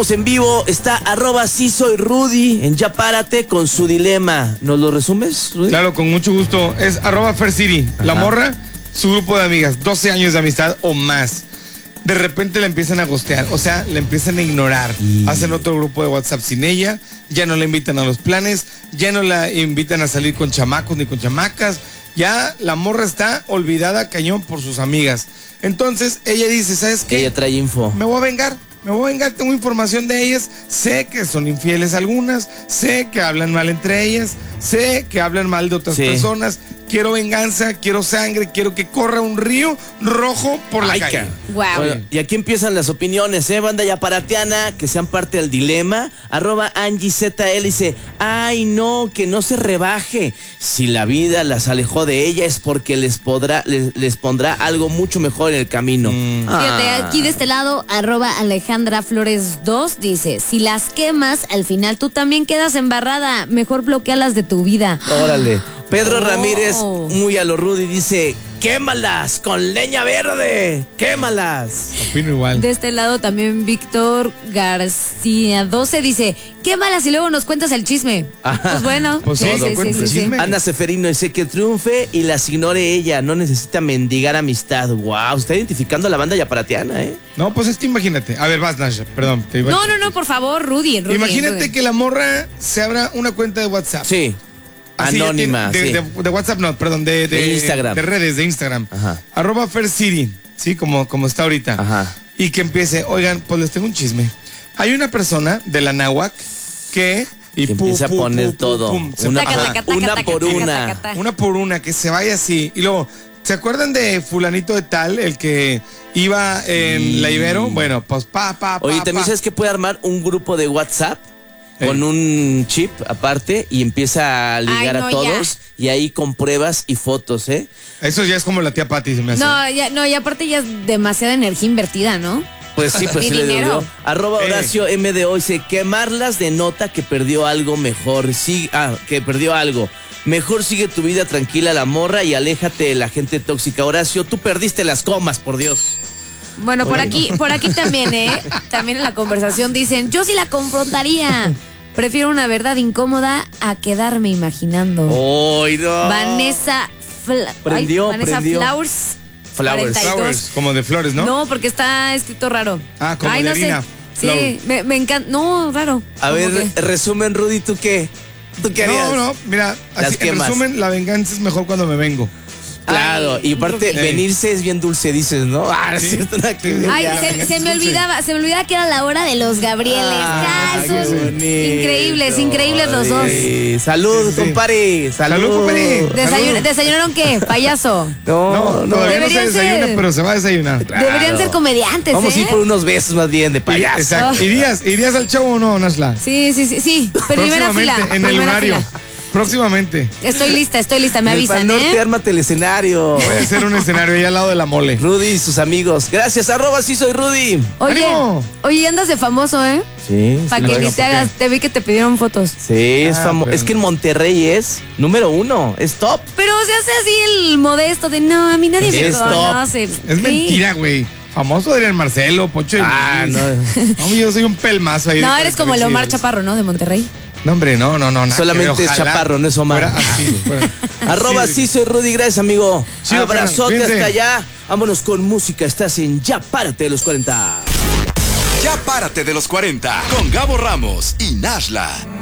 En vivo está @sí soy Rudy en Ya Párate con su dilema. ¿Nos lo resumes, Rudy? Claro, con mucho gusto. Es @FairCity. La morra, su grupo de amigas, 12 años de amistad o más. De repente la empiezan a ghostear, o sea, la empiezan a ignorar. Hacen otro grupo de WhatsApp sin ella, ya no la invitan a los planes, ya no la invitan a salir con chamacos ni con chamacas. Ya la morra está olvidada cañón por sus amigas. Entonces ella dice, ¿sabes qué? Ella trae info. Me voy a vengar, tengo información de ellas, sé que son infieles algunas, sé que hablan mal entre ellas, sé que hablan mal de otras personas, quiero venganza, quiero sangre, quiero que corra un río rojo por la calle. Wow. Bueno, y aquí empiezan las opiniones, banda yaparatiana, que sean parte del dilema. @AngieZL dice, ay no, que no se rebaje. Si la vida las alejó de ella es porque les pondrá algo mucho mejor en el camino. Fíjate, aquí de este lado, @AlejandraFlores2 dice, si las quemas, al final tú también quedas embarrada, mejor bloquealas de tu vida. Órale. Pedro Ramírez, muy a lo Rudy, dice, quémalas con leña verde, quémalas. Opino igual. De este lado también Víctor García 12 dice, quémalas y luego nos cuentas el chisme. Pues bueno. Pues sí. Ana Seferino dice que triunfe y las ignore ella, no necesita mendigar amistad. Wow, está identificando a la banda yaparatiana, No, pues es que imagínate. A ver, vas, Nasha, perdón. No, por favor, Rudy. Imagínate que la morra se abra una cuenta de WhatsApp. Sí. Así anónima. de WhatsApp, no, perdón, de Instagram. De redes, de Instagram. Ajá. @FairCity, sí, como está ahorita. Ajá. Y que empiece, oigan, pues les tengo un chisme. Hay una persona de la náhuac que empieza a poner todo. Una por una. Una por una, que se vaya así. Y luego, ¿se acuerdan de fulanito de tal, el que iba en la Ibero? Bueno, pues Oye, también sabes que puede armar un grupo de WhatsApp con un chip aparte y empieza a ligar a todos y ahí con pruebas y fotos, Eso ya es como la tía Pati, se me hace. Y aparte ya es demasiada energía invertida, ¿no? Pues sí, pues sí le debió. @Horacio MDO dice, quemarlas denota que perdió algo mejor. Sí, que perdió algo. Mejor sigue tu vida tranquila, la morra, y aléjate de la gente tóxica. Horacio, tú perdiste las comas, por Dios. Bueno, por aquí también, también en la conversación dicen, yo sí la confrontaría. Prefiero una verdad incómoda a quedarme imaginando. ¡Ay, no! Vanessa prendió. Flowers. 42. Como de flores, ¿no? No, porque está escrito raro. Como de harina. Sí, me encanta. No, raro. A ver, resumen, Rudy, ¿tú qué? ¿Tú qué harías? No, mira, así, en resumen, la venganza es mejor cuando me vengo. Claro, y aparte, venirse es bien dulce, dices, ¿no? ¿Sí? Es cierto, se me olvidaba que era la hora de los Gabrieles. Son increíbles los dos. Salud, compadre. Salud, compadre. ¿Desayunaron qué? ¿Payaso? No, todavía no se desayuna, pero se va a desayunar. Deberían ser comediantes, Vamos a ir por unos besos más bien de payaso. Exacto. ¿Irías al show o no, Nashla? Sí. Primera fila. En el lunario. Próximamente. Estoy lista, me avisan, Para Norte, ármate el escenario. Puede ser un escenario ahí al lado de la mole. Rudy y sus amigos. Gracias, @sí soy Rudy. Oye, andas de famoso, Sí. Para que ni te hagas, te vi que te pidieron fotos. Sí, es famoso. Es que en Monterrey es número 1, es top. Pero se hace así el modesto de, no, a mí nadie me conoce. Es mentira, güey. Famoso Adrián Marcelo, Poncho de no. No, yo soy un pelmazo ahí. No, eres como el Omar Chaparro, ¿no? De Monterrey. No, hombre, no. Solamente es Chaparro, no es Omar. @sí soy Rudy, gracias, amigo. Abrazote hasta allá. Vámonos con música. Estás en Ya Párate de los 40. Ya Párate de los 40 con Gabo Ramos y Nashla.